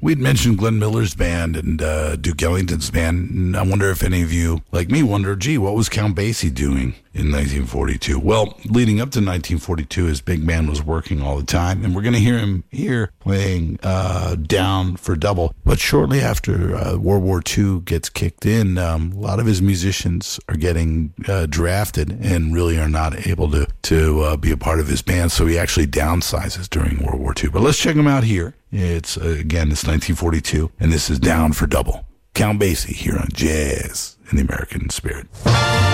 We'd mentioned Glenn Miller's band and Duke Ellington's band, and I wonder if any of you, like me, wonder, gee, what was Count Basie doing in 1942? Well, leading up to 1942, his big band was working all the time, and we're going to hear him here playing Down for Double. But shortly after World War II gets kicked in, a lot of his musicians are getting drafted and really are not able to be a part of his band, so he actually downsizes during World War II. But let's check him out here. It's 1942, and this is Down for Double. Count Basie here on Jazz in the American Spirit.